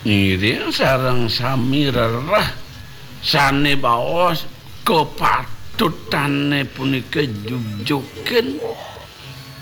ngiring sareng sami rerah sanebaos kepatutane punika jujuken